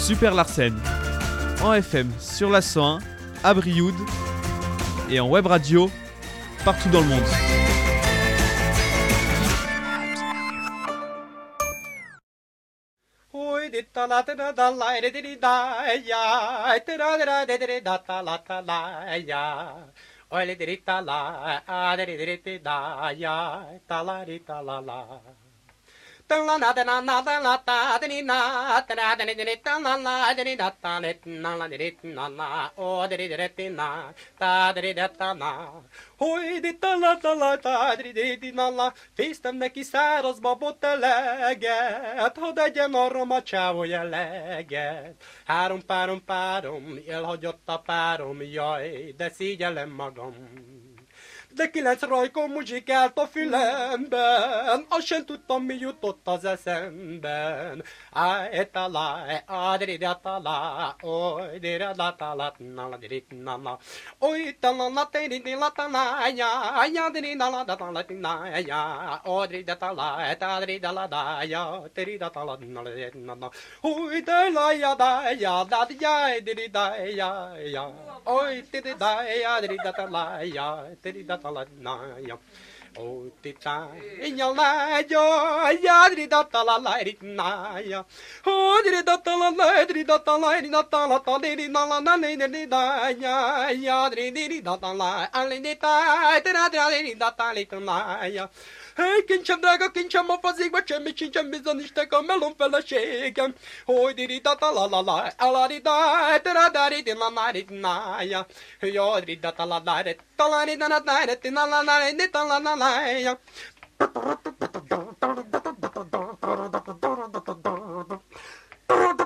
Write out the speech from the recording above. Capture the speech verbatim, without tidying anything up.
Super Larsen, en F M sur la cent un, à Brioude, et en web radio, partout dans le monde. La la la la la la ta da ni na ta da da ni ni ta la la da ni da ta ni na la ni na la o da ni da ti na ta da ni da ta na hoj di ta la ta la ta da ni di na la fésztem neki száraz babot eleget, hadd egyen arra macsávolja leget. Három párom párom, elhagyott a párom, jaj, de szégyellem magam. De kilenc rajkom muzsikált a fülemben, azt sem tudtam, mi jutott az eszemben. Áj, talá, ádri, de talá, oly, de la talá, nala, de nala, oly, talá, la, teri, de la talá, ya, ya, de nala, da talá, na, ya, odri, de talá, tadri, de la da, ya, teri, da talá, nala, de nala, oly, de la, ya, da, ya, da, ya, de da, ya, ya, oy, de da, ya, de da talá, ya, teri, da talá, na, ya. Oh, tita, ya la ya, ya di da ta la la di na ya. Oh, di da ta la la di da ta la di da ta la ta di na la na di di da ya, ya di di da ta la, ali di ta, di da da di da ta li na ya. Hey, kincsem drága, kincsem a fazékba, semmi sincsen bizony istek a melon feleségem. Hogy di da ta la la la, ala di da, di da da di na na di na ya. Yo di da ta la la di ta la di da na na di na la la di ta la la la ya.